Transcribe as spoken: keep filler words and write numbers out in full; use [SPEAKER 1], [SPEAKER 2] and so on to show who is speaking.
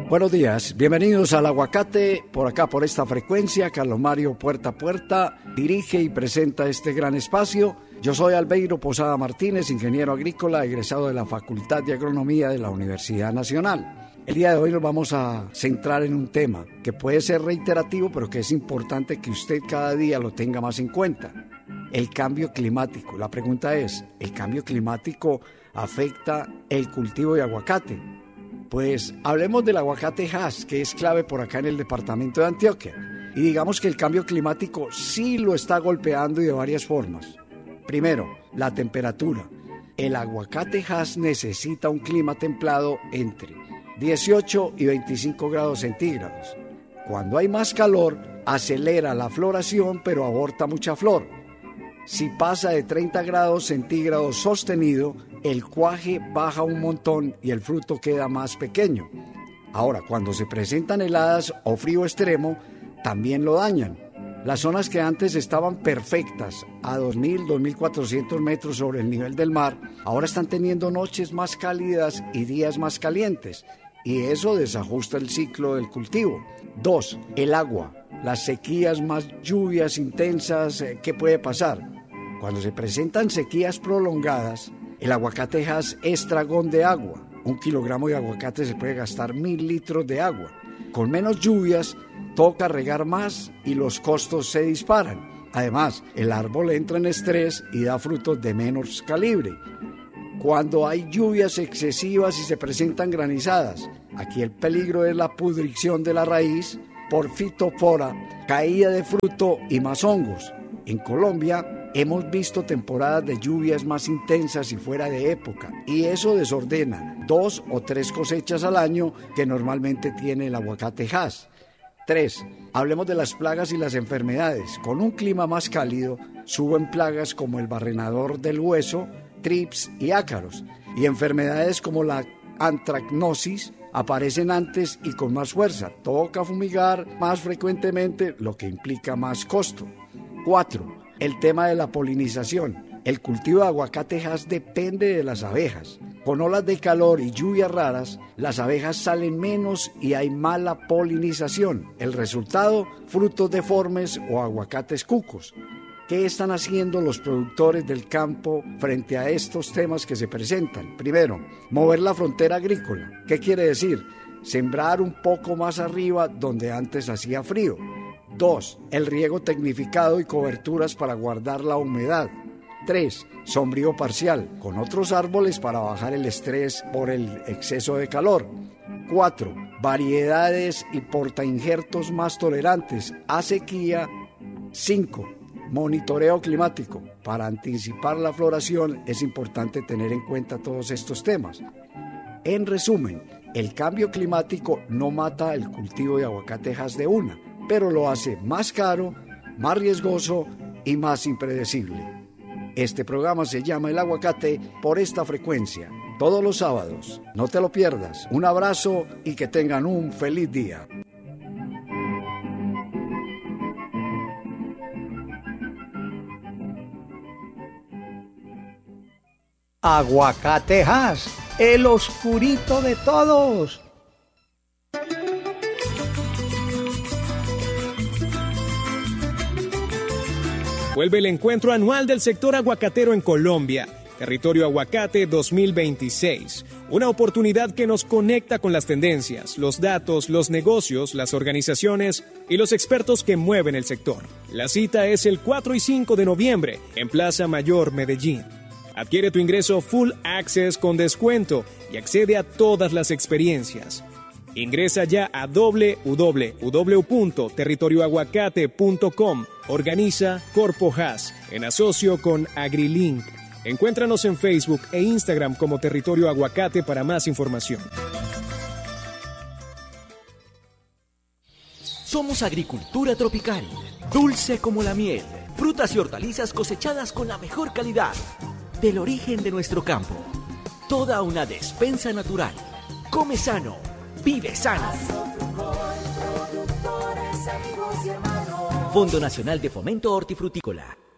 [SPEAKER 1] Buenos días, bienvenidos al Aguacate, por acá por esta frecuencia. Carlos Mario Puerta a Puerta dirige y presenta este gran espacio. Yo soy Albeiro Posada Martínez, ingeniero agrícola, egresado de la Facultad de Agronomía de la Universidad Nacional. El día de hoy nos vamos a centrar en un tema que puede ser reiterativo, pero que es importante que usted cada día lo tenga más en cuenta. El cambio climático. La pregunta es, ¿el cambio climático afecta el cultivo de aguacate? Pues hablemos del aguacate Hass, que es clave por acá en el departamento de Antioquia. Y digamos que el cambio climático sí lo está golpeando y de varias formas. Primero, la temperatura. El aguacate Hass necesita un clima templado entre dieciocho y veinticinco grados centígrados. Cuando hay más calor, acelera la floración, pero aborta mucha flor. Si pasa de treinta grados centígrados sostenido, el cuaje baja un montón y el fruto queda más pequeño. Ahora, cuando se presentan heladas o frío extremo, también lo dañan. Las zonas que antes estaban perfectas, a dos mil, dos mil cuatrocientos metros sobre el nivel del mar, ahora están teniendo noches más cálidas y días más calientes, y eso desajusta el ciclo del cultivo. Dos, el agua. Las sequías, más lluvias intensas, ¿qué puede pasar? Cuando se presentan sequías prolongadas, el aguacate Hass es dragón de agua. Un kilogramo de aguacate se puede gastar mil litros de agua. Con menos lluvias, toca regar más y los costos se disparan. Además, el árbol entra en estrés y da frutos de menos calibre. Cuando hay lluvias excesivas y se presentan granizadas, aquí el peligro es la pudrición de la raíz por fitoftora, caída de fruto y más hongos. En Colombia hemos visto temporadas de lluvias más intensas y fuera de época, y eso desordena dos o tres cosechas al año que normalmente tiene el aguacate Hass. Tres, hablemos de las plagas y las enfermedades. Con un clima más cálido suben plagas como el barrenador del hueso, trips y ácaros, y enfermedades como la antracnosis aparecen antes y con más fuerza. Toca fumigar más frecuentemente, lo que implica más costo. Cuatro, el tema de la polinización. El cultivo de aguacate Hass depende de las abejas. Con olas de calor y lluvias raras, las abejas salen menos y hay mala polinización. El resultado, frutos deformes o aguacates cucos. ¿Qué están haciendo los productores del campo frente a estos temas que se presentan? Primero, mover la frontera agrícola. ¿Qué quiere decir? Sembrar un poco más arriba donde antes hacía frío. Dos, el riego tecnificado y coberturas para guardar la humedad. Tres, sombrío parcial, con otros árboles para bajar el estrés por el exceso de calor. Cuatro, variedades y portainjertos más tolerantes a sequía. Cinco, monitoreo climático. Para anticipar la floración es importante tener en cuenta todos estos temas. En resumen, el cambio climático no mata el cultivo de aguacate Hass de una, pero lo hace más caro, más riesgoso y más impredecible. Este programa se llama El Aguacate por esta frecuencia, todos los sábados. No te lo pierdas. Un abrazo y que tengan un feliz día.
[SPEAKER 2] Aguacate Hass, el oscurito de todos.
[SPEAKER 3] Vuelve el encuentro anual del sector aguacatero en Colombia, Territorio Aguacate dos mil veintiséis. Una oportunidad que nos conecta con las tendencias, los datos, los negocios, las organizaciones y los expertos que mueven el sector. La cita es el cuatro y cinco de noviembre en Plaza Mayor, Medellín. Adquiere tu ingreso Full Access con descuento y accede a todas las experiencias. Ingresa ya a doble u doble u doble u punto territorio aguacate punto com. Organiza Corpo Hass en asocio con AgriLink. Encuéntranos en Facebook e Instagram como Territorio Aguacate para más información.
[SPEAKER 4] Somos agricultura tropical, dulce como la miel, frutas y hortalizas cosechadas con la mejor calidad, del origen de nuestro campo. Toda una despensa natural. Come sano, vive sano. Fondo Nacional de Fomento Hortifrutícola.